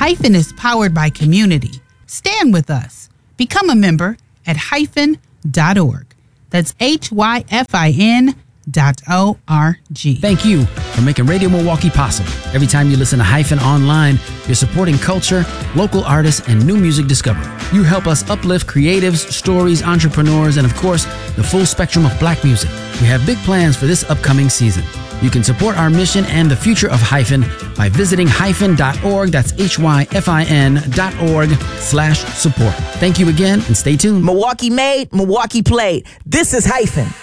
Hyphen is powered by community. Stand with us. Become a member at hyphen.org. That's HYFIN.org. Thank you for making Radio Milwaukee possible. Every time you listen to Hyphen online, you're supporting culture, local artists, and new music discovery. You help us uplift creatives, stories, entrepreneurs, and of course, the full spectrum of black music. We have big plans for this upcoming season. You can support our mission and the future of Hyphen by visiting hyphen.org. That's HYFIN.org/support. Thank you again and stay tuned. Milwaukee made, Milwaukee played. This is Hyphen.